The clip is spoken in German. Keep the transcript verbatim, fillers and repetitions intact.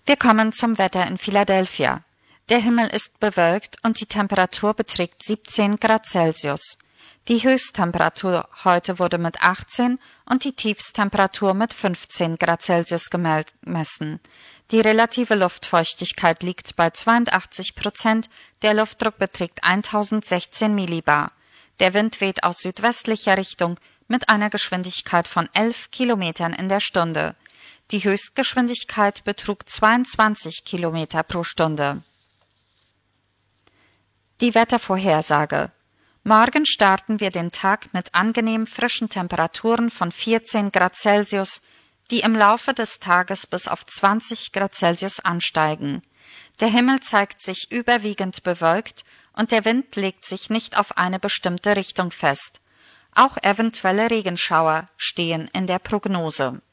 Wir kommen zum Wetter in Philadelphia. Der Himmel ist bewölkt und die Temperatur beträgt siebzehn Grad Celsius. Die Höchsttemperatur heute wurde mit achtzehn und die Tiefsttemperatur mit fünfzehn Grad Celsius gemessen. Die relative Luftfeuchtigkeit liegt bei zweiundachtzig Prozent, der Luftdruck beträgt tausendsechzehn Millibar. Der Wind weht aus südwestlicher Richtung mit einer Geschwindigkeit von elf Kilometern in der Stunde. Die Höchstgeschwindigkeit betrug zweiundzwanzig Kilometer pro Stunde. Die Wettervorhersage. Morgen starten wir den Tag mit angenehm frischen Temperaturen von vierzehn Grad Celsius, die im Laufe des Tages bis auf zwanzig Grad Celsius ansteigen. Der Himmel zeigt sich überwiegend bewölkt und der Wind legt sich nicht auf eine bestimmte Richtung fest. Auch eventuelle Regenschauer stehen in der Prognose.